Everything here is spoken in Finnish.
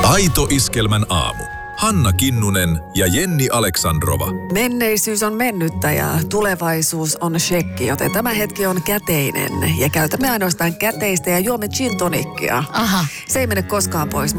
Aito Iskelmän aamu. Hanna Kinnunen ja Jenni Aleksandrova. Menneisyys on mennyttä ja tulevaisuus on shekki, joten tämä hetki on käteinen. Ja käytämme ainoastaan käteistä ja juomme gin tonickia. Aha. Se ei mene koskaan pois.